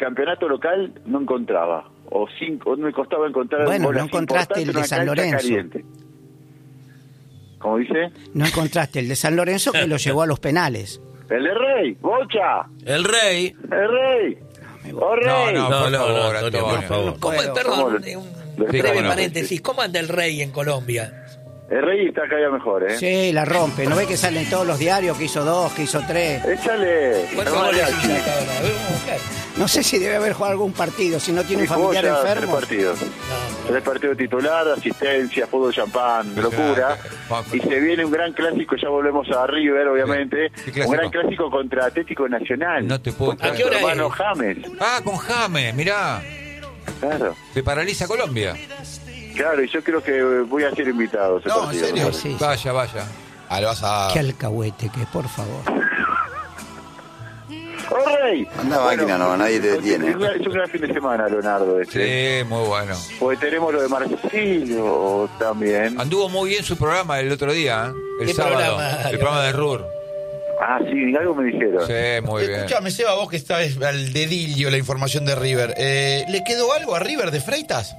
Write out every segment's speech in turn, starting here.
campeonato local no encontraba. O me costaba encontrar. Bueno, no encontraste el de San Lorenzo. Caliente. ¿Cómo dice? No encontraste el de San Lorenzo, que lo llevó a los penales. El de Rey, Bocha. El Rey. El Rey. ¡Oh, Rey! No, por favor. ¿Cómo, perdón, un breve cómo no. paréntesis. ¿Cómo anda el Rey en Colombia? El Rey está cada día mejor, ¿eh? Sí, la rompe. ¿No ve que salen todos los diarios que hizo 2, que hizo 3? Échale. ¿Cuántos goles hizo acá ahora? A ver, vamos a buscar. No sé si debe haber jugado algún partido, si no tiene un Y jugó familiar ya enfermo. 3 partidos. No, 3 partidos titular, asistencia, fútbol champán, locura. Y se viene un gran clásico, ya volvemos a River, obviamente. ¿Qué clásico? Un gran clásico contra Atlético Nacional. No te puedo Contra ¿A qué hora su hermano es? James. Ah, con James, mirá. Claro. Se paraliza Colombia. Claro, y yo creo que voy a ser invitado a ese No, partido. ¿en serio? ¿No? Sí, sí. Vaya. Ah, lo vas a... Qué alcahuete que es, por favor. ¡Oh, Rey! Anda máquina, no, nadie te detiene. Es un gran fin de semana, Leonardo. Sí, muy bueno. Porque tenemos lo de Marcillo también. Anduvo muy bien su programa el otro día, el ¿Qué sábado. programa? El programa de Rur. Ah, sí, algo me dijeron. Sí, muy bien. Escúchame, Seba, vos que estás al dedillo la información de River. ¿Le quedó algo a River de Freitas?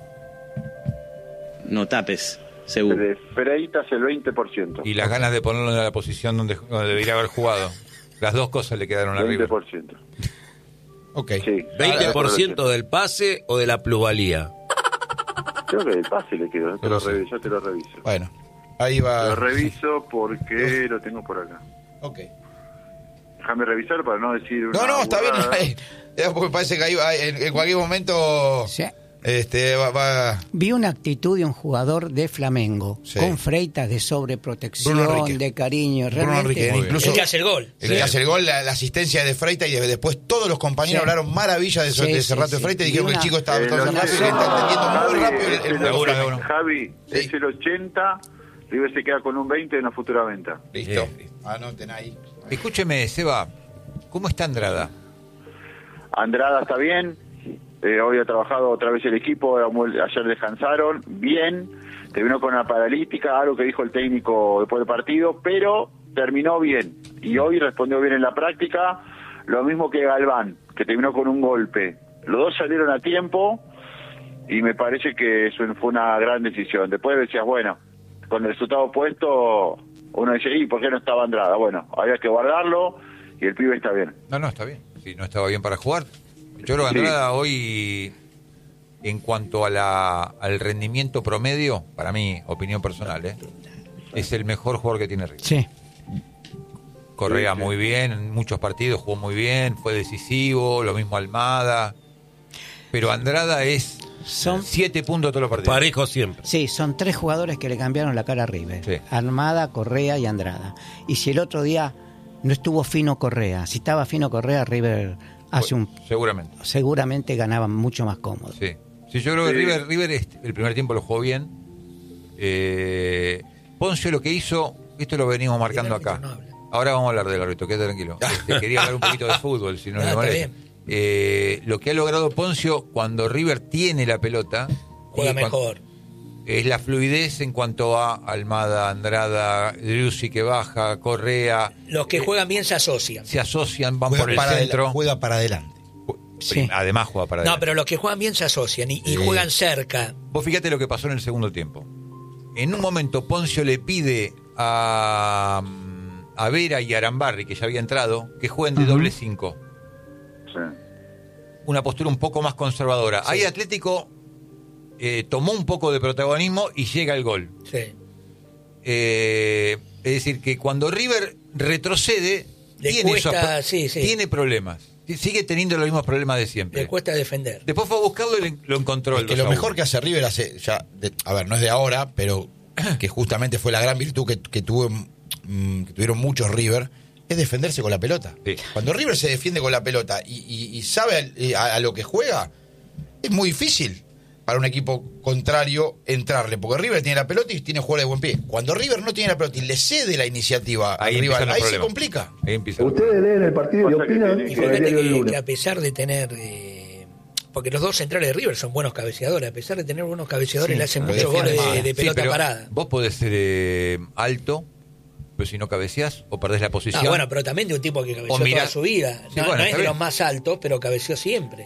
No tapes, seguro. De Freitas el 20%. Y las ganas de ponerlo en la posición donde debería haber jugado. Las dos cosas le quedaron a River. 20%. Ok. Sí. 20% del pase o de la plusvalía. Creo que el pase le quedó. Yo te lo reviso. Bueno, ahí va. Lo reviso porque lo tengo por acá. Ok. Déjame revisar para no decir una No, está burrada. bien. Porque parece que ahí en cualquier momento Sí. va... Vi una actitud de un jugador de Flamengo, Sí. con Freitas de sobreprotección, Bruno Enrique. de cariño. Bruno Realmente, Enrique, incluso El que hace el gol. el que hace el gol, la asistencia de Freitas, y después todos los compañeros Sí. hablaron maravilla de, Sí, ese sí, rato de sí. Freitas y Y dijeron que el una- chico está Lo rápido y sé. que está entendiendo muy Javi, rápido es el juego. 80. Javi, Sí. es el 80. River se queda con un 20 en la futura venta. Listo. Anoten ahí. Escúcheme, Seba, ¿cómo está Andrada? Andrada está bien. Hoy ha trabajado otra vez el equipo. Ayer descansaron. Bien. Terminó con una paralítica, algo que dijo el técnico después del partido, pero terminó bien. Y hoy respondió bien en la práctica. Lo mismo que Galván, que terminó con un golpe. Los dos salieron a tiempo y me parece que eso fue una gran decisión. Después decías, bueno, con el resultado puesto, uno dice, ¿y por qué no estaba Andrada? Bueno, había que guardarlo y el pibe está bien. No, está bien. Si no estaba bien para jugar. Yo creo que Sí. Andrada hoy, en cuanto a al rendimiento promedio, para mí, opinión personal, es el mejor jugador que tiene River. Sí. Correa Sí, sí. muy bien, en muchos partidos jugó muy bien, fue decisivo, lo mismo Almada. Pero Andrada es Son 7 puntos todos los partidos. Parejo siempre. Sí, son 3 jugadores que le cambiaron la cara a River. Sí. Armada, Correa y Andrada. Y si el otro día no estuvo fino Correa, si estaba fino Correa, River seguramente ganaba mucho más cómodo. Sí. Sí, yo creo que River el primer tiempo lo jugó bien. Poncio lo que hizo, esto lo venimos marcando El árbitro acá. no habla. Ahora vamos a hablar del árbitro, quédate tranquilo. Quería hablar un poquito de fútbol, si no le está molesta. Lo que ha logrado Poncio cuando River tiene la pelota, Juega y mejor. es la fluidez en cuanto a Almada, Andrada, Driussi que baja, Correa. Los que juegan bien se asocian. Se asocian, van Juega por el para centro. juega para adelante. Sí. Además juega para No, adelante. pero los que juegan bien se asocian y juegan cerca. Vos fíjate lo que pasó en el segundo tiempo. En un momento Poncio le pide a Vera y a Arambarri, que ya había entrado, que jueguen de doble 5. Sí. Una postura un poco más conservadora. Ahí Atlético tomó un poco de protagonismo y llega el gol. Sí. Es decir, que cuando River retrocede, Le tiene, cuesta, sí. tiene problemas. Sigue teniendo los mismos problemas de siempre. Le cuesta defender. Después fue a buscarlo y lo encontró. Es el que 2 lo a 1. mejor que hace River a ver, no es de ahora, pero que justamente fue la gran virtud que tuvieron muchos River, es defenderse con la pelota. Sí. Cuando River se defiende con la pelota y sabe a lo que juega, es muy difícil para un equipo contrario entrarle, porque River tiene la pelota y tiene jugadores de buen pie. Cuando River no tiene la pelota y le cede la iniciativa al rival, ahí se complica. Ahí empieza. Ustedes leen el partido y Cosa que opinan tiene Y con el fíjate diario del que lunes. a pesar de tener... porque los dos centrales de River son buenos cabeceadores. A pesar de tener buenos cabeceadores, Sí, le hacen pero muchos defienden goles mal. de pelota pero parada. Vos podés ser alto, pero si no cabeceás o perdés la posición. Ah, bueno, pero también de un tipo que cabeceó O mirá- toda su vida. Sí, No, bueno, no es está de bien. los más altos, pero cabeceó siempre.